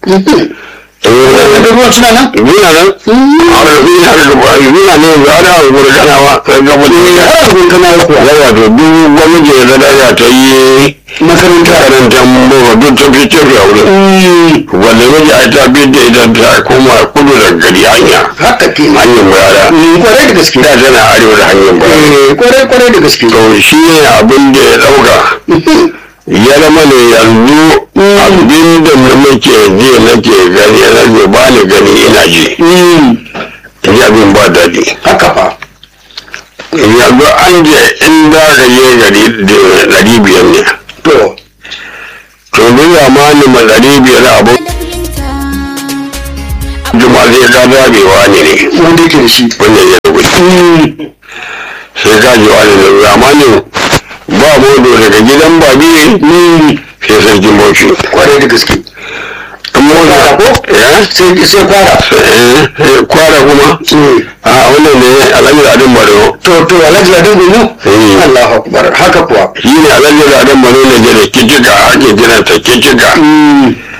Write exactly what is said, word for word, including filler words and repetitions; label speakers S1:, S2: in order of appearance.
S1: da ruwan suna nan
S2: Vina nan? A da vina da gaba, vina ne za da gurganawa, sai gaba da ya
S1: har gurganawa kuwa.
S2: yawa to duk wani je da daga ta yi
S1: Makaranta.
S2: makarantar mawa duk ta fi tafi a wurin. Wanda miji a ta bi da idan ta koma kudu da gari hanya.
S1: Haka ke ma.
S2: Hanyar bayara.
S1: Kwarai da gaske.
S2: Da tana arewa da hanyar bayara.
S1: Kwarai kwarai da gaske.
S2: To shi ne abin da ya ɗauka. Ya zama ne yanzu abin da nake ji nake gani nake ba ni gani ina ji. Ni abin ba daɗi.
S1: Haka fa.
S2: Yanzu an je in za ka je gari da ɗari biyar ne.
S1: To.
S2: To duk zamanin ma ɗari biyar abu. Juma sai ka zabewa ne ne.
S1: Wanda yake da shi.
S2: Wanda ya da kuɗi. Sai ka ji wani da zamanin ba modo daga gidan babi sai sarkin bauchi.
S1: Kwarai da gaske.
S2: Mota ko? Ya?
S1: Sai sai fara.
S2: Eh, kwara kuma? A wannan ne alhaji ladin baro.
S1: To to alhaji ladin gumu?
S2: Eh.
S1: Allahu akbar. Haka kuwa.
S2: Shi ne alhaji ladin baro ne da kicika ake jiran ta kicika.